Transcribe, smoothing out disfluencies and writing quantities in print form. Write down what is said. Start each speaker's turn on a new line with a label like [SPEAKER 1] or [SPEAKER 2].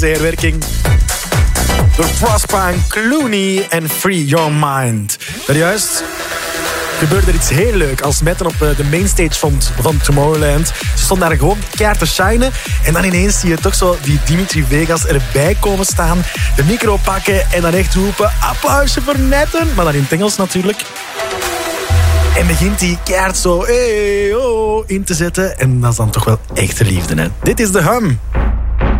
[SPEAKER 1] De herwerking door Prosper, Clooney en Free Your Mind. Maar juist gebeurde er iets heel leuk als Metten op de mainstage van Tomorrowland. Ze stonden daar gewoon keihard te shinen. En dan ineens zie je toch zo die Dimitri Vegas erbij komen staan. De micro pakken en dan echt roepen: applausje voor Metten. Maar dan in het Engels natuurlijk. En begint hij keihard zo in te zetten. En dat is dan toch wel echte liefde, hè. Dit is de Hum.